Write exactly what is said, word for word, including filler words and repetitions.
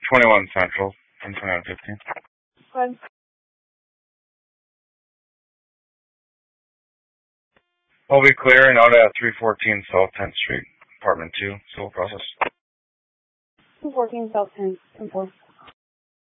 twenty-one Central from twenty-one fifteen. Good. I'll be clear and out at three fourteen South tenth Street, apartment two, civil process. two fourteen South tenth, ten four.